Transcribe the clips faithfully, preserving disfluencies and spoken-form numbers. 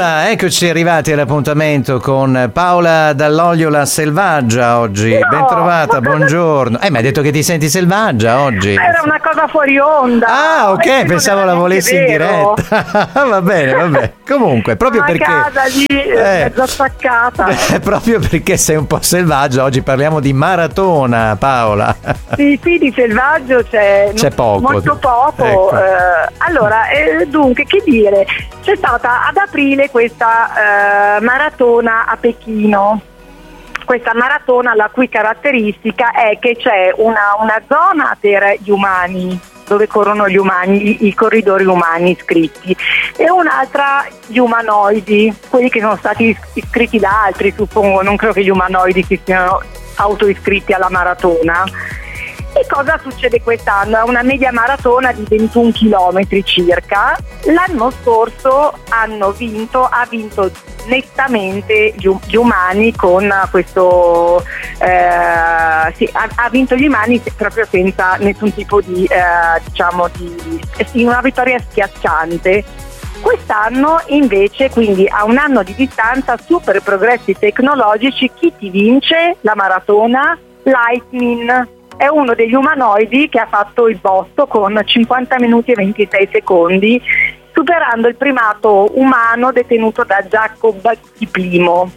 Allora, eccoci arrivati all'appuntamento con Paola Dall'Oliola Selvaggia oggi. No, Ben trovata, ma cosa- buongiorno. Eh, mi hai detto che ti senti selvaggia oggi. Era una cosa fuori onda. Ah, ok, E pensavo non la era volessi in neanche vero. diretta. Va bene, vabbè. Comunque, proprio Una perché casa lì, Eh. mezzo attaccata. Eh, proprio perché sei un po' selvaggia, oggi parliamo di maratona, Paola. Sì, sì, di selvaggio c'è, C'è poco. molto poco. Ecco. Eh, allora, eh, dunque, che dire? C'è stata ad aprile questa eh, maratona a Pechino. Questa maratona, la cui caratteristica è che c'è una, una zona per gli umani, dove corrono gli umani, i, i corridori umani iscritti, e un'altra gli umanoidi, quelli che sono stati iscritti da altri, suppongo, non credo che gli umanoidi si siano autoiscritti alla maratona. E cosa succede quest'anno? È una media maratona di ventuno chilometri circa. L'anno scorso hanno vinto, ha vinto nettamente gli, gli umani con questo, eh, sì, ha, ha vinto gli umani proprio senza nessun tipo di, eh, diciamo, di, sì, una vittoria schiacciante. Quest'anno invece, quindi a un anno di distanza, super progressi tecnologici, chi ti vince la maratona? Lightning. È uno degli umanoidi che ha fatto il botto con cinquanta minuti e ventisei secondi, superando il primato umano detenuto da Jacob Kiplimo.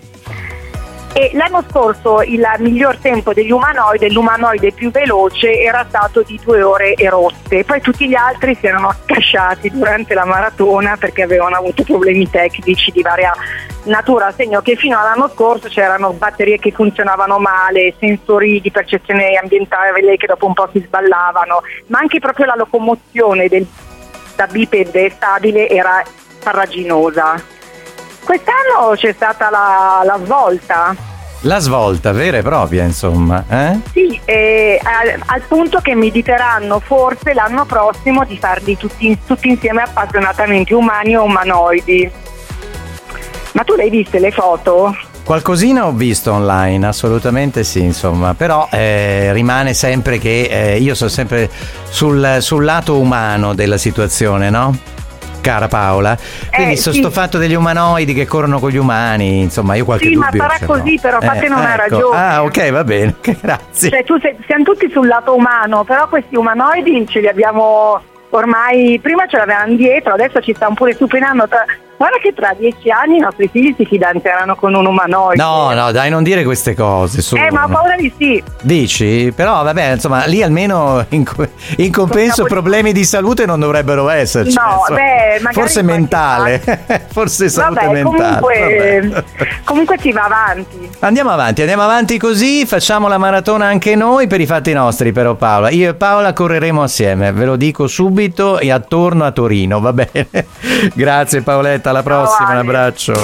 E l'anno scorso il miglior tempo degli umanoidi, l'umanoide più veloce, era stato di due ore e rotte. Poi tutti gli altri si erano accasciati durante la maratona perché avevano avuto problemi tecnici di varia natura, segno che fino all'anno scorso c'erano batterie che funzionavano male, sensori di percezione ambientale che dopo un po' si sballavano, ma anche proprio la locomozione del, da bipede stabile era farraginosa. Quest'anno c'è stata la, la svolta. La svolta vera e propria, insomma, eh? Sì, eh, al, al punto che mediteranno forse l'anno prossimo di farli tutti, tutti insieme appassionatamente, umani o umanoidi. Ma tu le hai viste le foto? Qualcosina ho visto online, assolutamente sì, insomma, però eh, rimane sempre che eh, io sono sempre sul, sul lato umano della situazione, no? Cara Paola, quindi Eh, so sì. sto fatto degli umanoidi che corrono con gli umani, insomma, io qualche Sì, ma dubbio sarà ce così, l'ho. però, infatti non hai ragione. Ah, ok, va bene, grazie. Cioè, tu sei, siamo tutti sul lato umano, però questi umanoidi ce li abbiamo ormai, prima ce l'avevamo dietro, adesso ci stanno pure superando. Tra, guarda che tra dieci anni i nostri figli si fidanzeranno con un umanoide. No, no, dai, non dire queste cose. Su. Eh, ma ho paura di sì. Dici? Però vabbè, insomma, lì almeno in, co- in compenso Tocca- problemi di salute non dovrebbero esserci. No, insomma. beh, magari forse qualche mentale, forse salute Vabbè, mentale. comunque, Vabbè. comunque si va avanti. Andiamo avanti, andiamo avanti così, facciamo la maratona anche noi per i fatti nostri, però Paola. Io e Paola correremo assieme, ve lo dico subito, e attorno a Torino, va bene? Grazie Paoletta, alla prossima, Ale. un abbraccio.